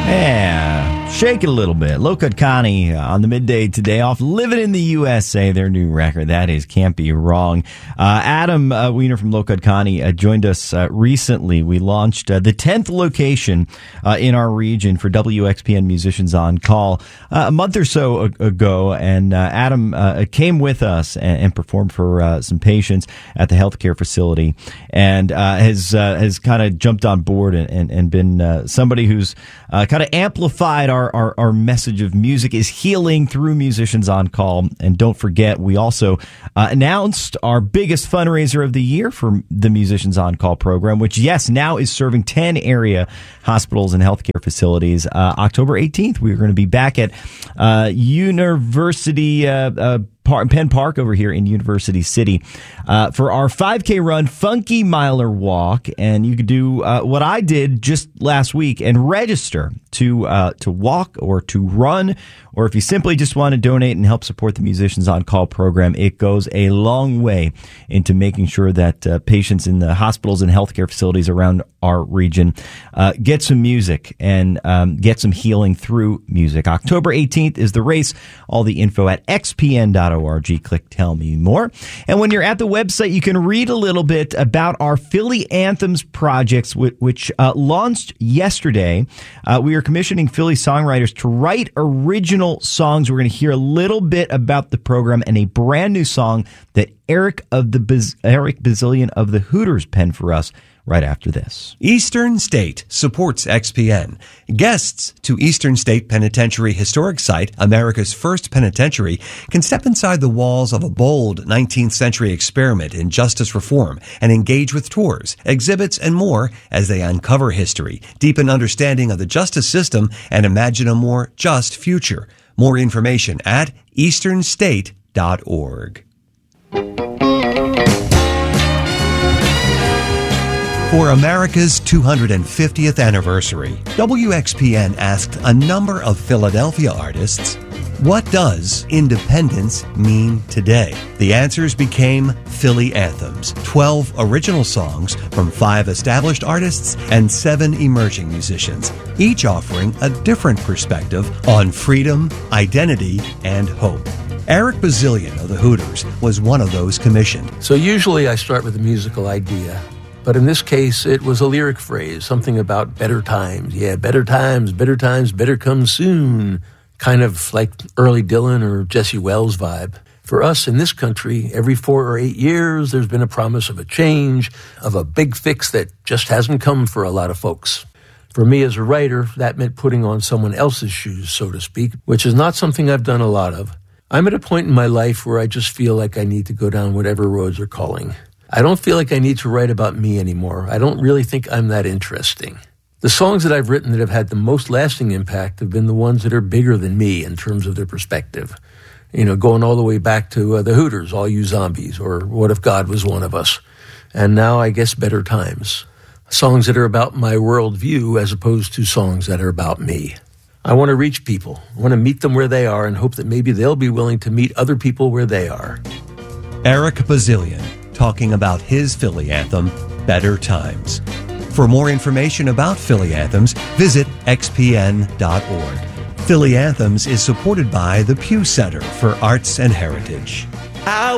Yeah, shake it a little bit. Low Cut Connie on the midday today off Living in the USA, their new record. That is Can't Be Wrong. Adam Weiner from Low Cut Connie joined us recently. We launched the 10th location in our region for WXPN Musicians on Call a month or so ago, and Adam came with us and performed for some patients at the healthcare facility, and has kind of jumped on board and been somebody who's kind of amplified our message of music is healing through Musicians on Call. And don't forget, we also announced our biggest fundraiser of the year for the Musicians on Call program, which, yes, now is serving 10 area hospitals and healthcare facilities. October 18th, we're going to be back at University Penn Park over here in University City for our 5K run, Funky Miler Walk. And you could do what I did just last week and register to walk or to run, or if you simply just want to donate and help support the Musicians on Call program. It goes a long way into making sure that patients in the hospitals and healthcare facilities around our region get some music and get some healing through music. October 18th is the race. All the info at xpn.org. Click Tell Me More. And when you're at the website, you can read a little bit about our Philly Anthems projects, which launched yesterday. We are commissioning Philly songwriters to write original songs. We're going to hear a little bit about the program and a brand new song that Eric Bazillion of the Hooters penned for us right after this. Eastern State supports XPN. Guests to Eastern State Penitentiary Historic Site, America's first penitentiary, can step inside the walls of a bold 19th century experiment in justice reform and engage with tours, exhibits, and more as they uncover history, deepen understanding of the justice system, and imagine a more just future. More information at easternstate.org. For America's 250th anniversary, WXPN asked a number of Philadelphia artists, what does independence mean today? The answers became Philly Anthems, 12 original songs from 5 established artists and 7 emerging musicians, each offering a different perspective on freedom, identity, and hope. Eric Bazillion of the Hooters was one of those commissioned. So usually I start with a musical idea. But in this case, it was a lyric phrase, something about better times. Yeah, better times, better come soon. Kind of like early Dylan or Jesse Wells vibe. For us in this country, every 4 or 8 years, there's been a promise of a change, of a big fix that just hasn't come for a lot of folks. For me as a writer, that meant putting on someone else's shoes, so to speak, which is not something I've done a lot of. I'm at a point in my life where I just feel like I need to go down whatever roads are calling. I don't feel like I need to write about me anymore. I don't really think I'm that interesting. The songs that I've written that have had the most lasting impact have been the ones that are bigger than me in terms of their perspective. You know, going all the way back to the Hooters, All You Zombies, or What If God Was One of Us? And now, I guess, Better Times. Songs that are about my worldview as opposed to songs that are about me. I want to reach people. I want to meet them where they are and hope that maybe they'll be willing to meet other people where they are. Eric Bazillion, talking about his Philly anthem, Better Times. For more information about Philly Anthems, visit xpn.org. Philly Anthems is supported by the Pew Center for Arts and Heritage.